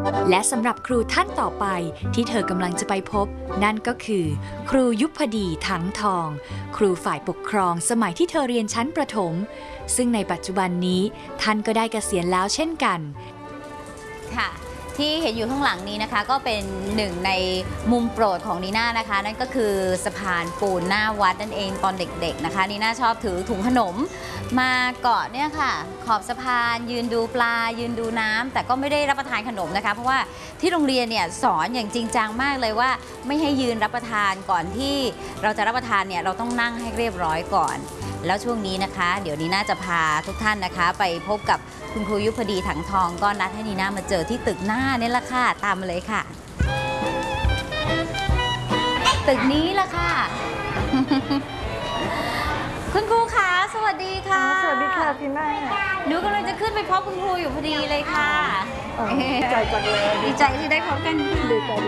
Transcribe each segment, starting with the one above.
และสำหรับครูท่านต่อไปที่เธอกำลังจะไปพบนั่นก็คือครูยุพดีถังทอง ครูฝ่ายปกครองสมัยที่เธอเรียนชั้นประถมซึ่งในปัจจุบันนี้ท่านก็ได้เกษียณแล้วเช่นกันค่ะที่เห็นอยู่ข้างหลังนี้นะคะก็เป็นหนึ่งในมุมโปรดของนีน่านะคะนั่นก็คือสะพานปูนหน้าวัดนั่นเองตอนเด็กๆนะคะนีน่าชอบถือถุงขนมมาเกาะเนี่ยค่ะขอบสะพานยืนดูปลายืนดูน้ำแต่ก็ไม่ได้รับประทานขนมนะคะเพราะว่าที่โรงเรียนเนี่ยสอนอย่างจริงจังมากเลยว่าไม่ให้ยืนรับประทานก่อนที่เราจะรับประทานเนี่ยเราต้องนั่งให้เรียบร้อยก่อนแล้วช่วงนี้นะคะเดี๋ยวนีน่าจะพาทุกท่านนะคะไปพบกับคุณครูยุพดีถังทองก็นัดให้นีน่ามาเจอที่ตึกหน้านี่แหละค่ะตามมาเลยค่ะตึกนี้แหละค่ะ คุณครูคะสวัสดีค่ะสวัสดีค่ะพี่แม่หนูกำลังจะขึ้นไปพบคุณครูอยู่พอดีเลยค่ะดีใจจังเลยดีใจที่ได้พบกันดีใจ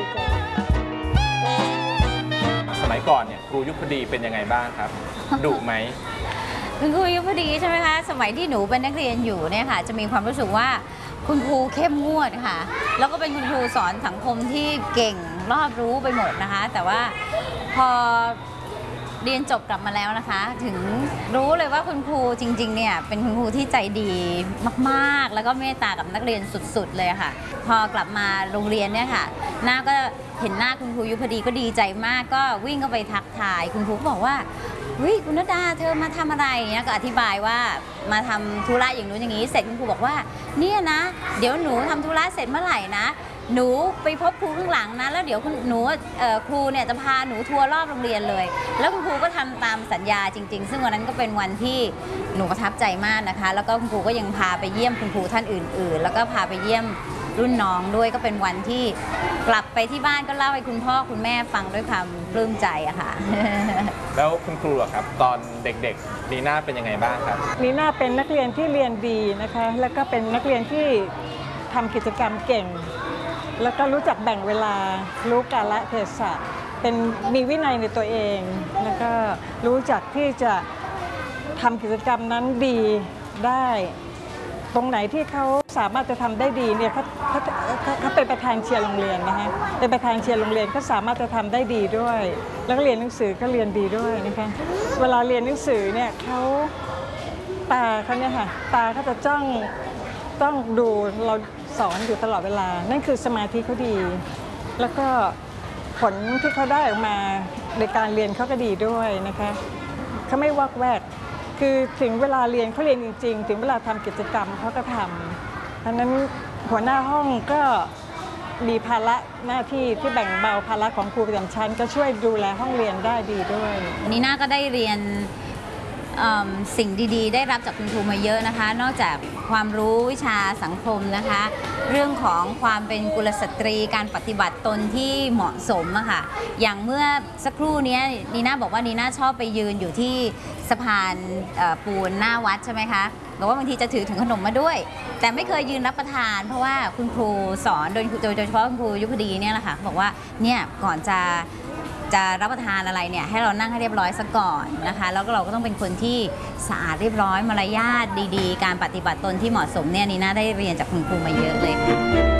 สมัยก่อนเนี่ยครูยุพดีเป็นยังไงบ้างครับดุไหมคุณครูยุพดีใช่ไหมคะสมัยที่หนูเป็นนักเรียนอยู่เนี่ยค่ะจะมีความรู้สึกว่าคุณครูเข้มงวดค่ะแล้วก็เป็นคุณครูสอนสังคมที่เก่งรอบรู้ไปหมดนะคะแต่ว่าพอเรียนจบกลับมาแล้วนะคะถึงรู้เลยว่าคุณครูจริงๆเนี่ยเป็นคุณครูที่ใจดีมากๆแล้วก็เมตตากับนักเรียนสุดๆเลยค่ะพอกลับมาโรงเรียนเนี่ยค่ะหน้าก็เห็นหน้าคุณครูยุพดีก็ดีใจมากก็วิ่งเข้าไปทักทายคุณครูก็บอกว่าคุณณดาเธอมาทำอะไรเนี่ยก็อธิบายว่ามาทำธุระอย่างนู้นอย่างนี้เสร็จคุณครูบอกว่าเนี่ยนะเดี๋ยวหนูทำธุระเสร็จเมื่อไหร่นะหนูไปพบครูข้างหลังนะแล้วเดี๋ยวหนูครูเนี่ยจะพาหนูทัวร์รอบโรงเรียนเลยแล้วคุณครูก็ทำตามสัญญาจริงๆซึ่งวันนั้นก็เป็นวันที่หนูประทับใจมากนะคะแล้วก็คุณครูก็ยังพาไปเยี่ยมคุณครูท่านอื่นๆแล้วก็พาไปเยี่ยมรุ่นน้องด้วยก็เป็นวันที่กลับไปที่บ้านก็เล่าให้คุณพ่อคุณแม่ฟังด้วยความปลื้มใจอะค่ะแล้วคุณครูอะครับตอนเด็กๆนีน่าเป็นยังไงบ้างครับนีน่าเป็นนักเรียนที่เรียนดีนะคะแล้วก็เป็นนักเรียนที่ทำกิจกรรมเก่งแล้วก็รู้จักแบ่งเวลารู้กาลเทศะเป็นมีวินัยในตัวเองแล้วก็รู้จักที่จะทำกิจกรรมนั้นดีได้ตรงไหนที่เขาสามารถจะทำได้ดีเนี่ยเขาเป็นประธานเชียร์โรงเรียนนะคะเป็นประธานเชียร์โรงเรียนก็สามารถจะทำได้ดีด้วยแล้วก็เรียนหนังสือก็เรียนดีด้วยนะคะเวลาเรียนหนังสือเนี่ยเขาตาเขาเนี่ยค่ะตาเขาจะต้องดูเราสอนอยู่ตลอดเวลานั่นคือสมาธิเขาดีแล้วก็ผลที่เขาได้ออกมาในการเรียนเขาก็ดีด้วยนะคะเขาไม่วอกแวกคือถึงเวลาเรียนเขาเรียนจริงๆถึงเวลาทำกิจกรรมเขาก็ทำดังนั้นหัวหน้าห้องก็มีภาระหน้าที่ที่แบ่งเบาภาระของครูประจำชั้นก็ช่วยดูแลห้องเรียนได้ดีด้วยนีน่าก็ได้เรียนสิ่งดีๆได้รับจากคุณครูมาเยอะนะคะนอกจากความรู้วิชาสังคมนะคะเรื่องของความเป็นกุลสตรีการปฏิบัติตนที่เหมาะสมอะค่ะอย่างเมื่อสักครู่นี้นีน่าบอกว่านีน่าชอบไปยืนอยู่ที่สะพานปูนหน้าวัดใช่ไหมคะบอกว่าบางทีจะถือถุงขนมมาด้วยแต่ไม่เคยยืนรับประทานเพราะว่าคุณครูสอนโดยเฉพาะคุณครูยุพดีเนี่ยแหละค่ะบอกว่าเนี่ยก่อนจะรับประทานอะไรเนี่ยให้เรานั่งให้เรียบร้อยซะก่อนนะคะแล้วก็เราก็ต้องเป็นคนที่สะอาดเรียบร้อยมารยาทดีๆการปฏิบัติตนที่เหมาะสมเนี่ยนีน่าได้เรียนจากคุณครูมาเยอะเลยค่ะ